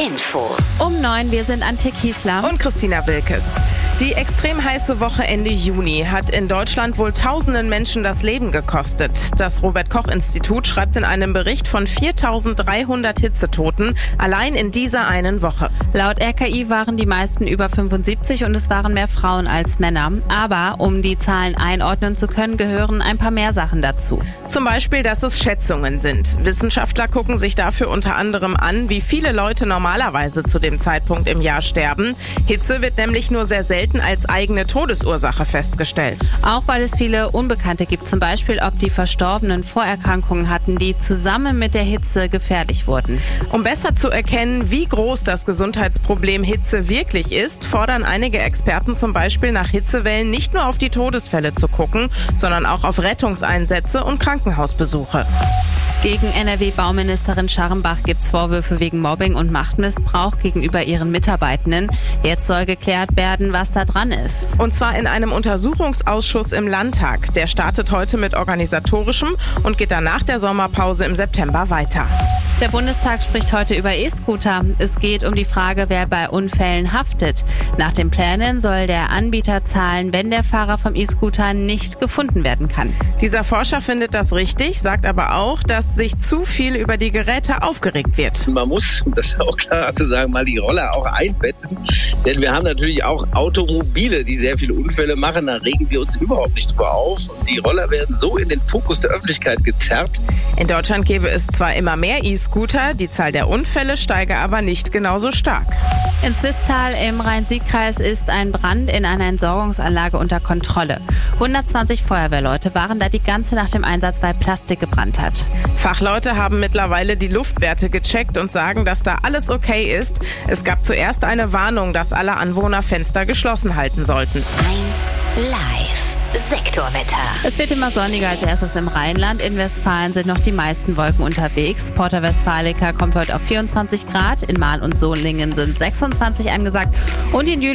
Infos. Um 9, wir sind Antje Kiesler und Christina Wilkes. Die extrem heiße Woche Ende Juni hat in Deutschland wohl tausenden Menschen das Leben gekostet. Das Robert-Koch-Institut schreibt in einem Bericht von 4.300 Hitzetoten allein in dieser einen Woche. Laut RKI waren die meisten über 75 und es waren mehr Frauen als Männer. Aber um die Zahlen einordnen zu können, gehören ein paar mehr Sachen dazu. Zum Beispiel, dass es Schätzungen sind. Wissenschaftler gucken sich dafür unter anderem an, wie viele Leute normalerweise zu dem Zeitpunkt im Jahr sterben. Hitze wird nämlich nur sehr selten als eigene Todesursache festgestellt. Auch weil es viele Unbekannte gibt, zum Beispiel ob die Verstorbenen Vorerkrankungen hatten, die zusammen mit der Hitze gefährlich wurden. Um besser zu erkennen, wie groß das Gesundheitsproblem Hitze wirklich ist, fordern einige Experten zum Beispiel nach Hitzewellen nicht nur auf die Todesfälle zu gucken, sondern auch auf Rettungseinsätze und Krankenhausbesuche. Gegen NRW-Bauministerin Scharrenbach gibt's Vorwürfe wegen Mobbing und Machtmissbrauch gegenüber ihren Mitarbeitenden. Jetzt soll geklärt werden, was da dran ist. Und zwar in einem Untersuchungsausschuss im Landtag. Der startet heute mit Organisatorischem und geht dann nach der Sommerpause im September weiter. Der Bundestag spricht heute über E-Scooter. Es geht um die Frage, wer bei Unfällen haftet. Nach den Plänen soll der Anbieter zahlen, wenn der Fahrer vom E-Scooter nicht gefunden werden kann. Dieser Forscher findet das richtig, sagt aber auch, dass sich zu viel über die Geräte aufgeregt wird. Man muss, um das auch klar zu sagen, mal die Roller auch einbetten. Denn wir haben natürlich auch Automobile, die sehr viele Unfälle machen. Da regen wir uns überhaupt nicht drüber auf. Und die Roller werden so in den Fokus der Öffentlichkeit gezerrt. In Deutschland gäbe es zwar immer mehr E-Scooter, die Zahl der Unfälle steige aber nicht genauso stark. In Swisttal im Rhein-Sieg-Kreis ist ein Brand in einer Entsorgungsanlage unter Kontrolle. 120 Feuerwehrleute waren da die ganze Nacht im Einsatz, weil Plastik gebrannt hat. Fachleute haben mittlerweile die Luftwerte gecheckt und sagen, dass da alles okay ist. Es gab zuerst eine Warnung, dass alle Anwohner Fenster geschlossen halten sollten. 1 Live. Sektorwetter. Es wird immer sonniger als erstes im Rheinland. In Westfalen sind noch die meisten Wolken unterwegs. Porta Westfalica kommt heute auf 24 Grad. In Marl und Solingen sind 26 angesagt. Und in